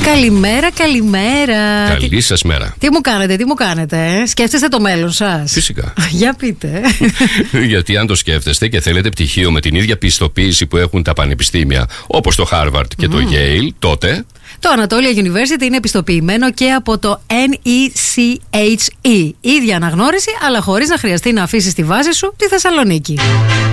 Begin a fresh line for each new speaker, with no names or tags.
Καλημέρα, καλημέρα.
Καλή σας μέρα.
Τι μου κάνετε, Σκέφτεστε το μέλλον σας?
Φυσικά.
Για πείτε.
Γιατί αν το σκέφτεστε και θέλετε πτυχίο με την ίδια πιστοποίηση που έχουν τα πανεπιστήμια, όπως το Harvard και το Yale, τότε
το Anatolia University είναι επιστοποιημένο και από το NECHE. Ίδια αναγνώριση, αλλά χωρίς να χρειαστεί να αφήσεις τη βάση σου τη Θεσσαλονίκη.